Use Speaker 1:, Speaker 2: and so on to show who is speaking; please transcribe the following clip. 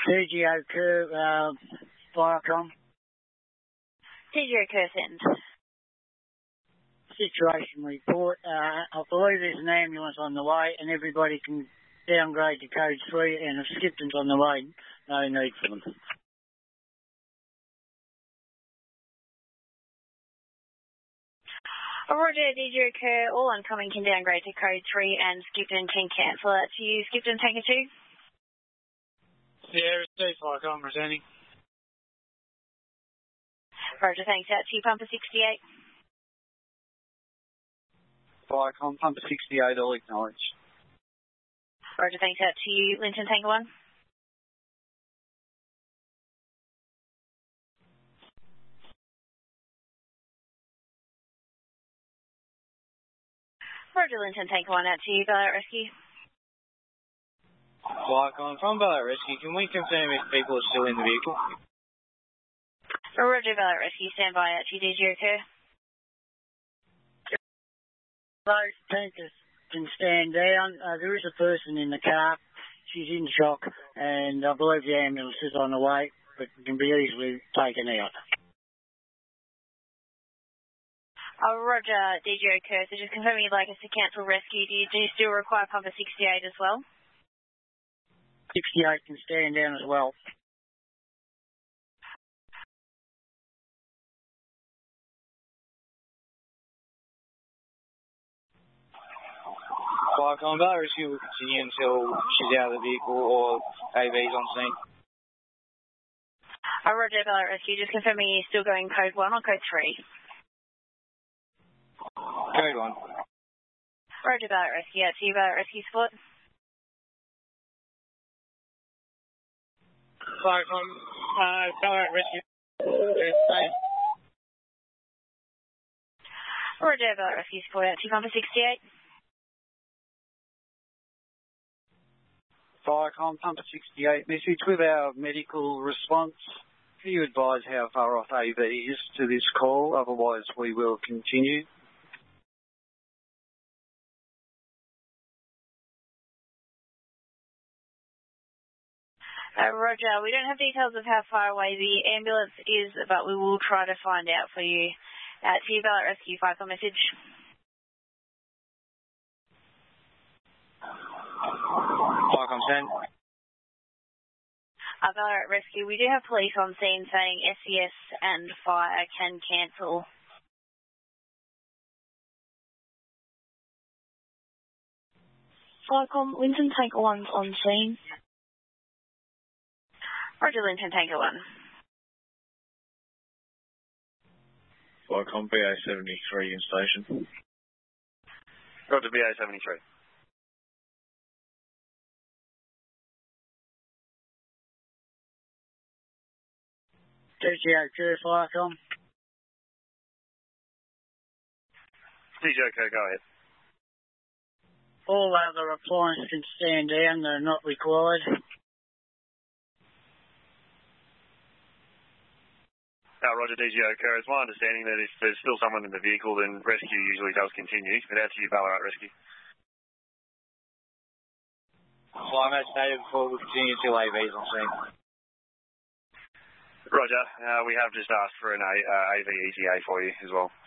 Speaker 1: TGO Kerr, Viacom.
Speaker 2: TGO Kerr, send.
Speaker 1: Situation report. I believe there's an ambulance on the way and everybody can downgrade to code 3, and if Skipton's on the way, no need for them.
Speaker 2: Roger, DGO Kerr, all oncoming can downgrade to code 3 and Skipton can cancel that to you. Skipton, Tanker 2.
Speaker 3: Yeah, received, Viacom, returning.
Speaker 2: Roger, thanks. Out to you, Pumper 68.
Speaker 4: Viacom, Pumper 68, all acknowledged.
Speaker 2: Roger, thanks. Out to you, Linton Tanker 1. Roger, Linton Tanker 1, out to you, Ballarat Rescue.
Speaker 4: Viacom, from Ballarat Rescue, can we confirm if people are still in the vehicle?
Speaker 2: Roger, Ballarat Rescue, stand by, out to you, DGO Kerr.
Speaker 1: Those tankers can stand down. There is a person in the car. She's in shock, and I believe the ambulance is on the way, but can be easily taken out.
Speaker 2: Roger, DGO Kerr, so just confirming you'd like us to cancel rescue. Do you still require Pumper 68 as well?
Speaker 1: 68 can stand down as well.
Speaker 4: Viacom, Ballarat Rescue will continue until she's out of the vehicle or AV's on scene.
Speaker 2: Roger, Ballarat Rescue, just confirming you're still going code 1 or code 3?
Speaker 4: Code 1.
Speaker 2: Roger, Ballarat Rescue, out to you, Ballarat Rescue Support.
Speaker 3: Viacom, Ballarat Rescue.
Speaker 2: Roger, Ballarat Rescue Support, out to you, Pumper 68.
Speaker 4: Viacom, Pumper 68, message with our medical response. Can you advise how far off AV is to this call? Otherwise, we will continue.
Speaker 2: Roger, we don't have details of how far away the ambulance is, but we will try to find out for you. To you, Ballarat Rescue, Viacom message.
Speaker 4: Viacom, send.
Speaker 2: Ballarat Rescue, we do have police on scene saying SES and fire can cancel.
Speaker 5: Viacom, Linton Tanker 1's on scene.
Speaker 2: Roger, Linton Tanker 1.
Speaker 6: Viacom, BA73 in station.
Speaker 7: Roger, BA73.
Speaker 1: TGO Kerr, Viacom.
Speaker 7: TGO Kerr, go ahead.
Speaker 1: All other appliances can stand down. They're not required.
Speaker 7: Roger, DGO Kerr. It's my understanding that if there's still someone in the vehicle, then rescue usually does continue. But out to you, Ballarat Rescue.
Speaker 4: Well, as stated before, we'll continue until AV's on scene.
Speaker 7: Roger. We have just asked for an AV ETA for you as well.